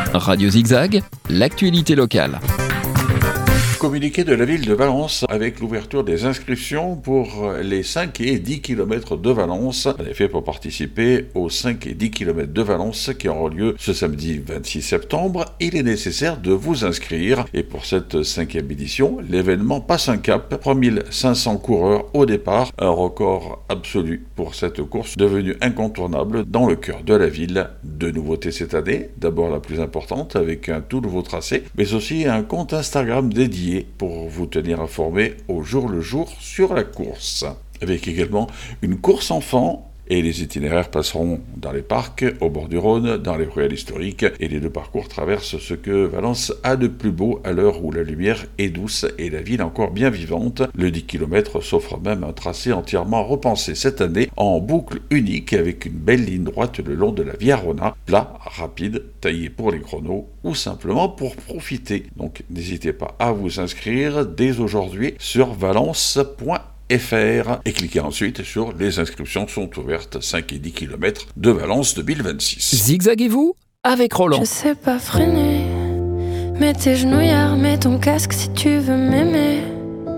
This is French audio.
Radio Zigzag, l'actualité locale. Communiqué de la ville de Valence avec l'ouverture des inscriptions pour les 5 et 10 km de Valence. En effet, pour participer aux 5 et 10 km de Valence qui auront lieu ce samedi 26 septembre, il est nécessaire de vous inscrire. Et pour cette 5e édition, l'événement passe un cap. 3500 coureurs au départ, un record absolu pour cette course devenue incontournable dans le cœur de la ville. Deux nouveautés cette année, d'abord la plus importante avec un tout nouveau tracé, mais aussi un compte Instagram dédié pour vous tenir informé au jour le jour sur la course. Avec également une course enfant. Et les itinéraires passeront dans les parcs, au bord du Rhône, dans les ruelles historiques. Et les deux parcours traversent ce que Valence a de plus beau à l'heure où la lumière est douce et la ville encore bien vivante. Le 10 km s'offre même un tracé entièrement repensé cette année en boucle unique avec une belle ligne droite le long de la Via Rona, plat, rapide, taillé pour les chronos ou simplement pour profiter. Donc n'hésitez pas à vous inscrire dès aujourd'hui sur valence.fr et cliquez ensuite sur les inscriptions sont ouvertes 5 et 10 km de Valence 2026. Zigzaguez-vous avec Roland. Je sais pas freiner, mets tes genouillères, mets ton casque si tu veux m'aimer.